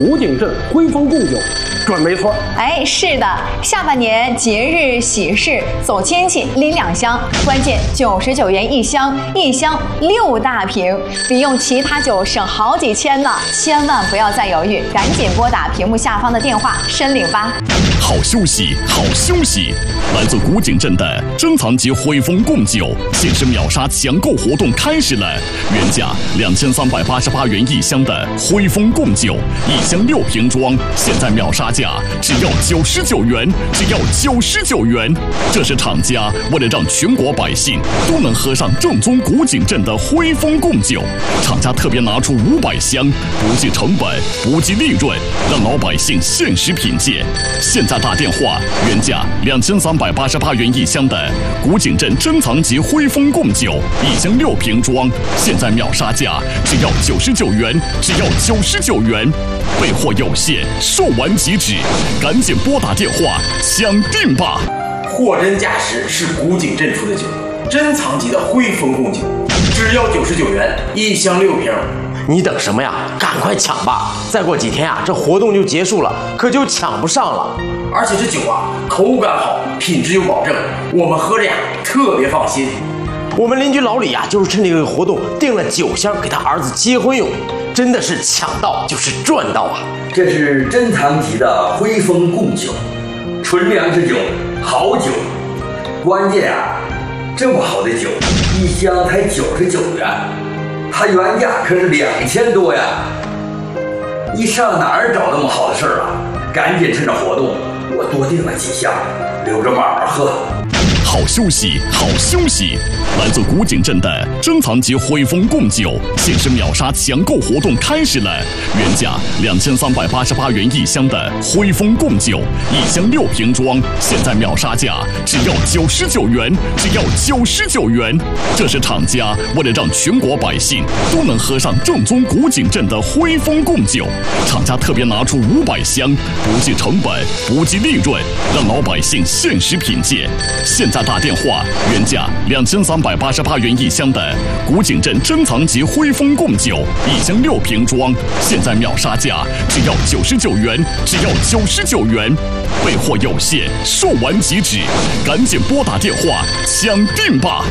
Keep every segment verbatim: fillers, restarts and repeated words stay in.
古井镇徽风贡酒，准没错。 哎，是的，下半年节日喜事走亲戚拎两箱，关键九十九元一箱，一箱六大瓶，比用其他酒省好几千呢！千万不要再犹豫，赶紧拨打屏幕下方的电话申领吧。 好休息，好休息！来自古井镇的珍藏级徽风贡酒限时秒杀抢购活动开始了，原价两千三百八十八元一箱的徽风贡酒，一箱六瓶装，现在秒杀价只要九十九元，只要九十九元。这是厂家为了让全国百姓都能喝上正宗古井镇的徽风贡酒，厂家特别拿出五百箱，不计成本，不计利润，让老百姓限时品鉴。现在打电话，原价两千三百八十八元一箱的古井镇珍藏级徽风贡酒，一箱六瓶装，现在秒杀价只要九十九元，只要九十九元。备货有限，售完即止，赶紧拨打电话抢订吧！ 货真价实是古井镇出的酒，珍藏级的徽风贡酒，只要九十九元一箱六瓶。 你等什么呀？赶快抢吧！再过几天啊，这活动就结束了，可就抢不上了。 而且这酒啊，口感好，品质有保证，我们喝着呀特别放心。 我们邻居老李啊，就是趁这个活动订了酒箱给他儿子结婚用，真的是抢到就是赚到啊！ 这是珍藏级的徽风贡酒，纯粮食酒，好酒。关键啊，这么好的酒，一箱才九十九元。它原价可是两千多呀！你上哪儿找那么好的事儿啊？赶紧趁着活动，我多订了几箱，留着慢慢喝。 好休息，好休息！来自古井镇的珍藏级徽风贡酒限时秒杀抢购活动开始了，原价两千三百八十八元一箱的徽风贡酒，一箱六瓶装，现在秒杀价只要九十九元，只要九十九元。这是厂家为了让全国百姓都能喝上正宗古井镇的徽风贡酒，厂家特别拿出五百箱，不计成本，不计利润，让老百姓限时品鉴。现在打电话，原价两千三百八十八元一箱的古井镇珍藏级徽风贡酒，一箱六瓶装，现在秒杀价只要九十九元，只要九十九元。备货有限，售完即止，赶紧拨打电话抢订吧！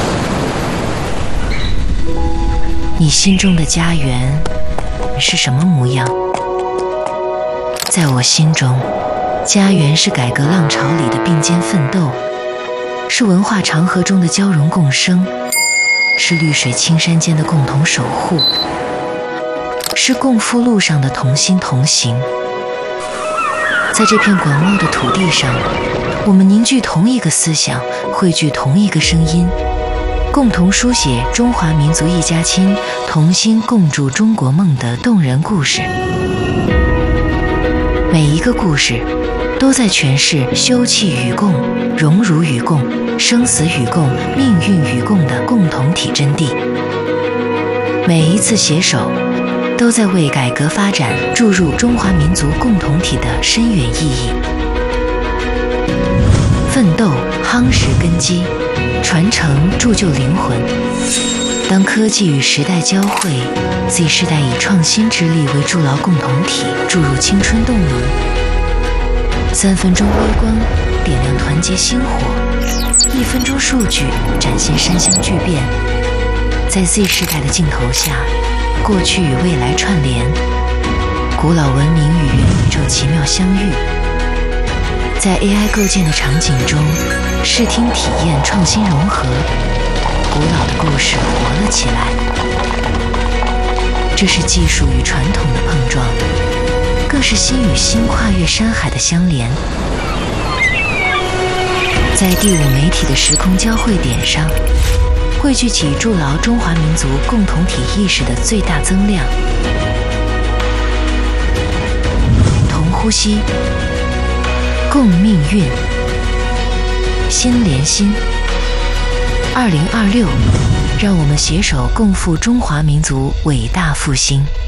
你心中的家园是什么模样？在我心中，家园是改革浪潮里的并肩奋斗，是文化长河中的交融共生，是绿水青山间的共同守护，是共赴路上的同心同行。在这片广袤的土地上，我们凝聚同一个思想，汇聚同一个声音，共同书写中华民族一家亲，同心共筑中国梦的动人故事。每一个故事都在诠释休戚与共、荣辱与共、生死与共、命运与共的共同体真谛。每一次携手都在为改革发展注入中华民族共同体的深远意义。奋斗夯实根基，传承铸就灵魂。当科技与时代交汇， Z 世代以创新之力为筑牢共同体，注入青春动能。三分钟微光点亮团结星火，一分钟数据展现山乡巨变。在 Z 世代的镜头下，过去与未来串联，古老文明与元宇宙奇妙相遇。在 A I 构建的场景中，视听体验创新融合，古老的故事活了起来。这是技术与传统的碰撞，更是心与心跨越山海的相连。在第五媒体的时空交汇点上，汇聚起筑牢中华民族共同体意识的最大增量。同呼吸，共命运，心连心。二零二六，让我们携手共赴中华民族伟大复兴。